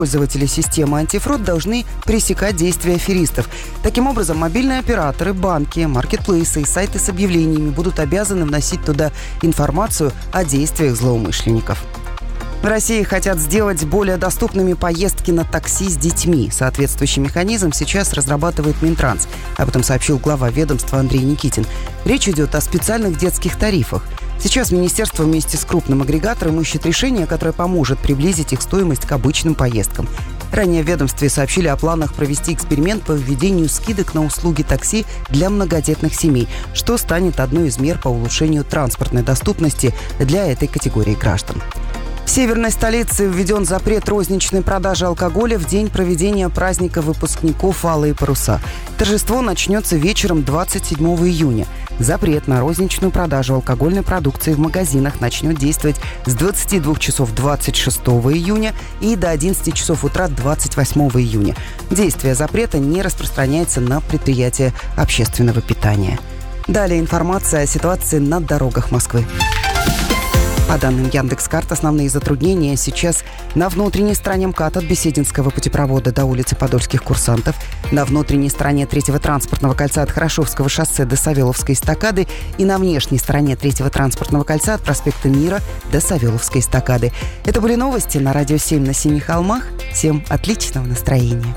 Пользователи системы антифрод должны пресекать действия аферистов. Таким образом, мобильные операторы, банки, маркетплейсы и сайты с объявлениями будут обязаны вносить туда информацию о действиях злоумышленников. В России хотят сделать более доступными поездки на такси с детьми. Соответствующий механизм сейчас разрабатывает Минтранс. Об этом сообщил глава ведомства Андрей Никитин. Речь идет о специальных детских тарифах. Сейчас министерство вместе с крупным агрегатором ищет решение, которое поможет приблизить их стоимость к обычным поездкам. Ранее в ведомстве сообщили о планах провести эксперимент по введению скидок на услуги такси для многодетных семей, что станет одной из мер по улучшению транспортной доступности для этой категории граждан. В северной столице введен запрет розничной продажи алкоголя в день проведения праздника выпускников «Алые паруса». Торжество начнется вечером 27 июня. Запрет на розничную продажу алкогольной продукции в магазинах начнет действовать с 22 часов 26 июня и до 11 часов утра 28 июня. Действие запрета не распространяется на предприятия общественного питания. Далее информация о ситуации на дорогах Москвы. По данным Яндекс.Карт, основные затруднения сейчас на внутренней стороне МКАД от Бесединского путепровода до улицы Подольских курсантов, на внутренней стороне третьего транспортного кольца от Хорошевского шоссе до Савеловской эстакады и на внешней стороне третьего транспортного кольца от проспекта Мира до Савеловской эстакады. Это были новости на Радио 7 на Синих холмах. Всем отличного настроения.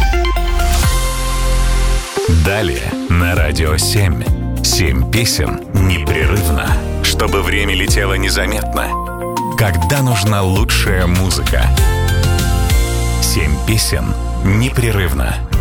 Далее на Радио 7. 7 песен непрерывно, чтобы время летело незаметно. Когда нужна лучшая музыка. 7 песен непрерывно.